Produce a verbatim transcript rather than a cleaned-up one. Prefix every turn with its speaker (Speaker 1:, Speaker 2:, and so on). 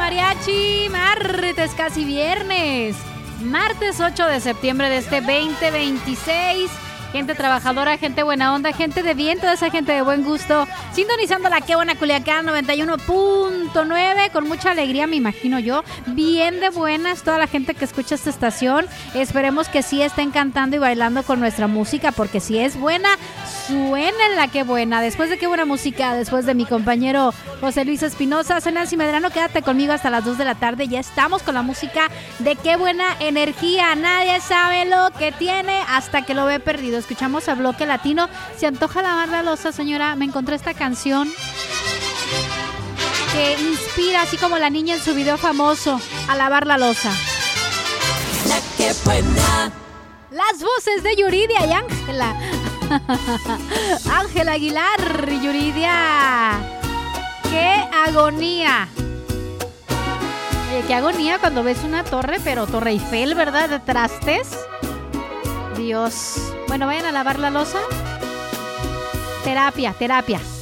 Speaker 1: mariachi! Martes, casi viernes. Martes ocho de septiembre de este veinte veintiséis. Gente trabajadora, gente buena onda, gente de bien, toda esa gente de buen gusto. Sintonizando la Qué Buena Culiacán noventa y uno punto nueve con mucha alegría, me imagino yo. Bien de buenas toda la gente que escucha esta estación. Esperemos que sí estén cantando y bailando con nuestra música, porque si es buena, suena en la Qué Buena. Después de Qué Buena Música, después de mi compañero José Luis Espinosa, soy Nancy Medrano. Quédate conmigo hasta las dos de la tarde. Ya estamos con la música de Qué Buena Energía. Nadie sabe lo que tiene hasta que lo ve perdido. Escuchamos a Bloque Latino. ¿Se antoja lavar la loza, señora? Me encontré esta canción que inspira, así como la niña en su video famoso, a lavar la loza.
Speaker 2: La Qué Buena.
Speaker 1: Las voces de Yuridia y Ángela. Ángela Aguilar, Yuridia. ¡Qué agonía! Oye, qué agonía cuando ves una torre, pero Torre Eiffel, ¿verdad? De trastes. Dios. Bueno, vayan a lavar la loza. Terapia, terapia.